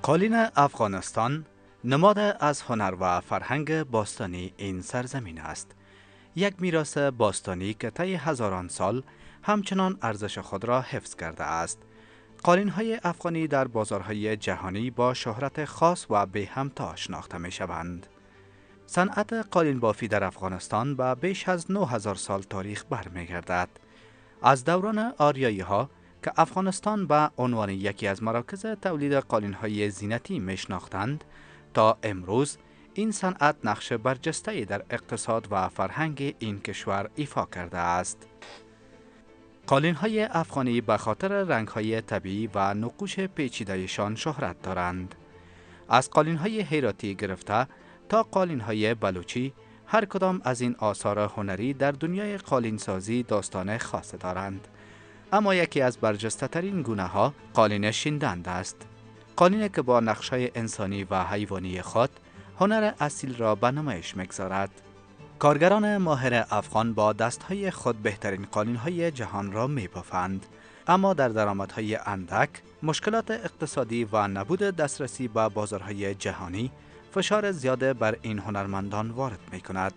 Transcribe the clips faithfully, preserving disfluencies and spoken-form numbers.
قالین افغانستان نماد از هنر و فرهنگ باستانی این سرزمین است. یک میراث باستانی که طی هزاران سال همچنان ارزش خود را حفظ کرده است. قالین‌های افغانی در بازارهای جهانی با شهرت خاص و به همتا شناخته می شوند. صنعت قالین بافی در افغانستان به بیش از نه هزار سال تاریخ برمیگردد. از دوران آریایی ها که افغانستان به عنوان یکی از مراکز تولید قالین‌های زینتی میشناختند تا امروز این صنعت نقش برجسته‌ای در اقتصاد و فرهنگ این کشور ایفا کرده است. قالین‌های افغانی به خاطر رنگ‌های طبیعی و نقوش پیچیده‌شان شهرت دارند. از قالین‌های هراتی گرفته تا قالین‌های بلوچی، هر کدام از این آثار هنری در دنیای قالین‌سازی داستان خاص دارند. اما یکی از برجسته ترین گونه ها قالین شیندند است. قالینی که با نقش‌های انسانی و حیوانی خود هنر اصیل را به نمایش می‌گذارد. کارگران ماهر افغان با دست‌های خود بهترین قالین‌های جهان را می‌بافند، اما در درآمدهای اندک، مشکلات اقتصادی و نبود دسترسی به بازارهای جهانی فشار زیاده بر این هنرمندان وارد می‌کند.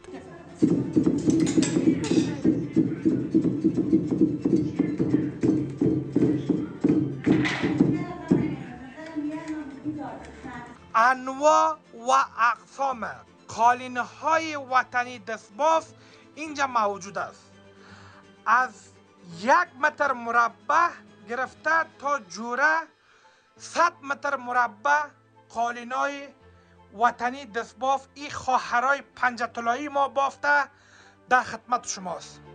انواع و اقسام قالین های وطنی دستباف اینجا موجود است. از یک متر مربع گرفته تا جوره صد متر مربع قالین های وطنی دستباف این خواهرای پنجه طلایی ما بافته در خدمت شماست.